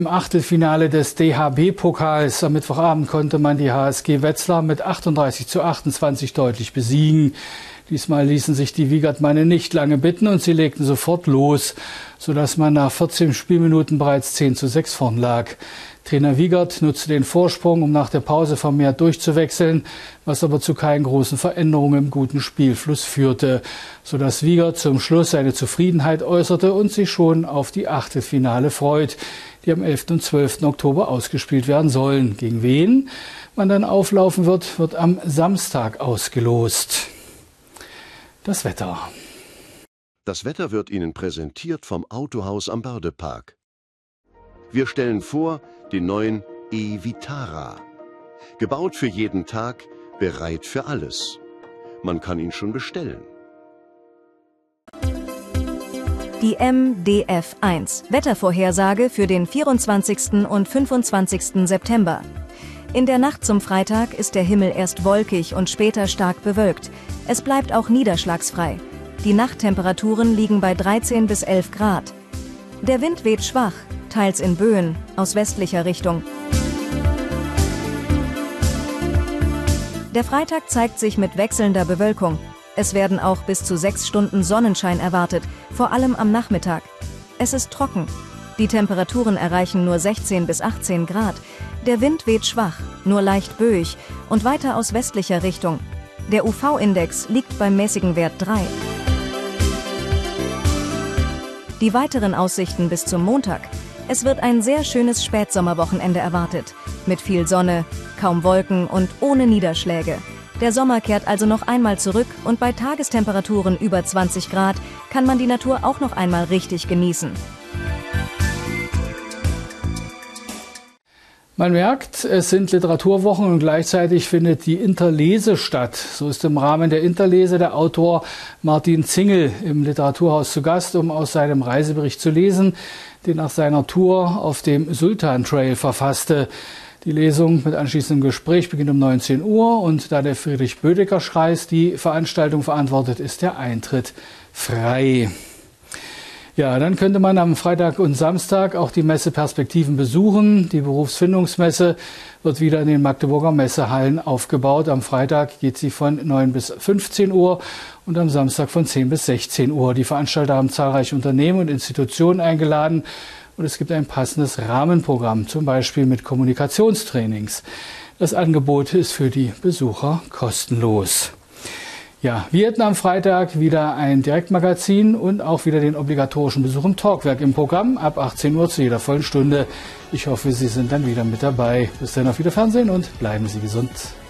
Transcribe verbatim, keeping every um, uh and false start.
Im Achtelfinale des D H B-Pokals am Mittwochabend konnte man die H S G Wetzlar mit achtunddreißig zu achtundzwanzig deutlich besiegen. Diesmal ließen sich die Wiegertmanne nicht lange bitten und sie legten sofort los, sodass man nach vierzehn Spielminuten bereits zehn zu sechs vorn lag. Trainer Wiegert nutzte den Vorsprung, um nach der Pause vermehrt durchzuwechseln, was aber zu keinen großen Veränderungen im guten Spielfluss führte, sodass Wiegert zum Schluss seine Zufriedenheit äußerte und sich schon auf die Achtelfinale freut, die am elften und zwölften Oktober ausgespielt werden sollen. Gegen wen man dann auflaufen wird, wird am Samstag ausgelost. Das Wetter. Das Wetter wird Ihnen präsentiert vom Autohaus am Bördepark. Wir stellen vor den neuen e-Vitara. Gebaut für jeden Tag, bereit für alles. Man kann ihn schon bestellen. Die M D F eins. Wettervorhersage für den vierundzwanzigsten und fünfundzwanzigsten September. In der Nacht zum Freitag ist der Himmel erst wolkig und später stark bewölkt. Es bleibt auch niederschlagsfrei. Die Nachttemperaturen liegen bei dreizehn bis elf Grad. Der Wind weht schwach, teils in Böen, aus westlicher Richtung. Der Freitag zeigt sich mit wechselnder Bewölkung. Es werden auch bis zu sechs Stunden Sonnenschein erwartet, vor allem am Nachmittag. Es ist trocken. Die Temperaturen erreichen nur sechzehn bis achtzehn Grad. Der Wind weht schwach, nur leicht böig und weiter aus westlicher Richtung. Der U V-Index liegt beim mäßigen Wert drei. Die weiteren Aussichten bis zum Montag. Es wird ein sehr schönes Spätsommerwochenende erwartet. Mit viel Sonne, kaum Wolken und ohne Niederschläge. Der Sommer kehrt also noch einmal zurück und bei Tagestemperaturen über zwanzig Grad kann man die Natur auch noch einmal richtig genießen. Man merkt, es sind Literaturwochen und gleichzeitig findet die Interlese statt. So ist im Rahmen der Interlese der Autor Martin Zingel im Literaturhaus zu Gast, um aus seinem Reisebericht zu lesen, den nach seiner Tour auf dem Sultan Trail verfasste. Die Lesung mit anschließendem Gespräch beginnt um neunzehn Uhr und da der Friedrich-Bödecker-Kreis die Veranstaltung verantwortet, ist der Eintritt frei. Ja, dann könnte man am Freitag und Samstag auch die Messe Perspektiven besuchen. Die Berufsfindungsmesse wird wieder in den Magdeburger Messehallen aufgebaut. Am Freitag geht sie von neun bis fünfzehn Uhr und am Samstag von zehn bis sechzehn Uhr. Die Veranstalter haben zahlreiche Unternehmen und Institutionen eingeladen und es gibt ein passendes Rahmenprogramm, zum Beispiel mit Kommunikationstrainings. Das Angebot ist für die Besucher kostenlos. Ja, wir hätten am Freitag wieder ein Direktmagazin und auch wieder den obligatorischen Besuch im Talkwerk im Programm ab achtzehn Uhr zu jeder vollen Stunde. Ich hoffe, Sie sind dann wieder mit dabei. Bis dann auf Wiederfernsehen und bleiben Sie gesund.